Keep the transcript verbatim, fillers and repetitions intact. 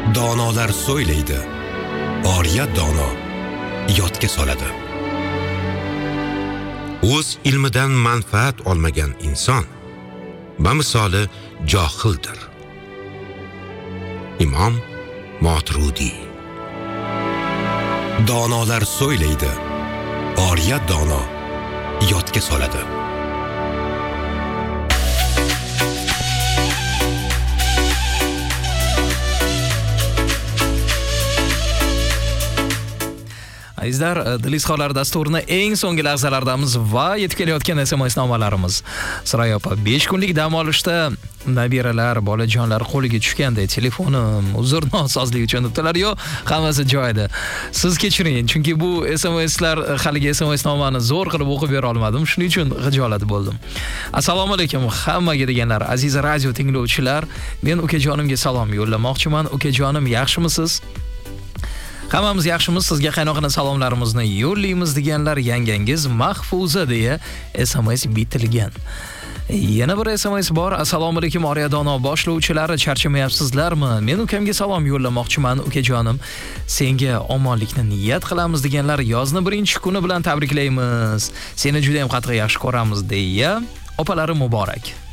Donolar so'ylaydi, oriya dono yodga soladi. O'z ilmidan manfaat olmagan inson bamisoli johildir. Imom Moturudi. Donolar so'ylaydi, oriya dono yodga soladi. Azizlar, Dilizxonlar dasturini eng so'nggi lahzalardamiz va yetib kelayotgan S M S nomalarimiz. Siray opa, besh kunlik dam olishda nabiralar, bolajonlar qo'liga tushganda telefonim uzr nosozlik uchun debdilar. Yo, hammasi joyida. Siz kechiring, chunki bu S M Slar haligi S M S nomani zo'r qilib o'qib bera olmadim. Shuning uchun xijolat bo'ldim. Assalomu alaykum hammaga deganlar, aziz radio tinglovchilar, men ukajonimga salom yo'llamoqchiman. Ukajonim, yaxshimisiz? Hammamiz yaxshimiz, sizga qaynoqina salomlarimizni yo'llaymiz deganlar, yangangiz Mahfuza deya S M S bitilgan. Yana bir S M S bor. Assalomu alaykum oriya dono boshlovchilari, charchamayapsizlarmi? Men ukamga salom yo'llamoqchiman. Ukajonim, senga omonlikni niyat qilamiz deganlar, yozni birinchi kuni bilan tabriklaymiz. Seni juda ham qattiq yaxshi ko'ramiz deya opalari muborak.